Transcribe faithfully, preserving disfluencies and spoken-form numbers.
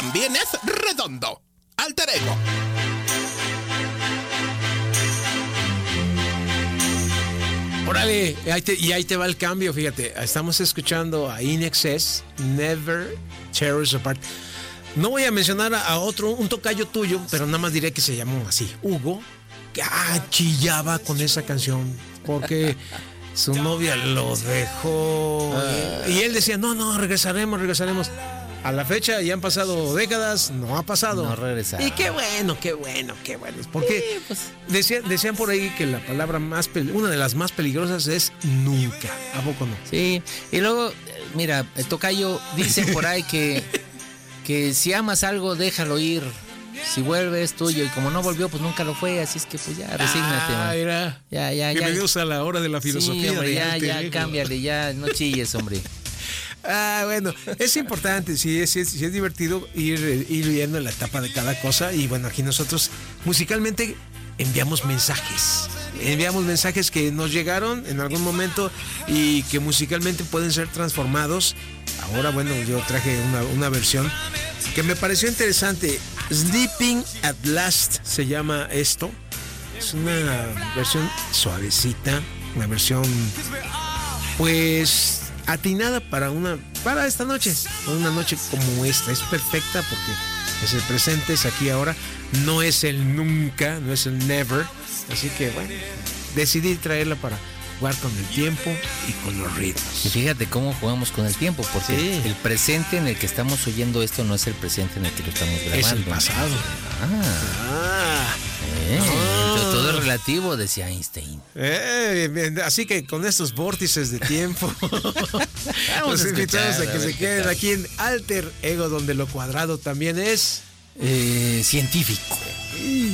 también es redondo. Alter Ego. Órale, ahí te, y ahí te va el cambio, fíjate. Estamos escuchando a In Excess, Never Tear Us Apart. No voy a mencionar a, a otro, un tocayo tuyo, pero nada más diré que se llamó así, Hugo, que ah, chillaba con esa canción, porque su novia lo dejó. Uh, y él decía, no, no, regresaremos, regresaremos. A la fecha ya han pasado décadas, no ha pasado. No regresaron. Y qué bueno, qué bueno, qué bueno. Porque sí, pues, decían, decían por ahí que la palabra más, una de las más peligrosas es nunca. ¿A poco no? Sí, y luego, mira, el tocayo dice por ahí que, que si amas algo, déjalo ir. Si vuelve es tuyo, y como no volvió, pues nunca lo fue, así es que pues ya, resígnate. Ah, era. Ya, ya, ya. Bienvenidos a la hora de la filosofía. Sí, hombre, de ya, ya, cámbiale, ya, no chilles, hombre. Ah, bueno, es importante, sí es, sí es, sí es divertido ir, ir viendo la etapa de cada cosa. Y bueno, aquí nosotros musicalmente enviamos mensajes. Enviamos mensajes que nos llegaron en algún momento y que musicalmente pueden ser transformados. Ahora, bueno, yo traje una, una versión que me pareció interesante. Sleeping at Last se llama esto. Es una versión suavecita, una versión pues atinada para una para esta noche, una noche como esta. Es perfecta porque es el presente, es aquí ahora, no es el nunca, no es el never. Así que bueno, decidí traerla para jugar con el tiempo y con los ritmos. Y fíjate cómo jugamos con el tiempo, porque sí, el presente en el que estamos oyendo esto no es el presente en el que lo estamos grabando. Es el pasado. Ah. ah. Eh, oh. Todo es relativo, decía Einstein. Eh, así que con estos vórtices de tiempo los invitamos a que se queden aquí en Alter Ego, donde lo cuadrado también es eh, científico.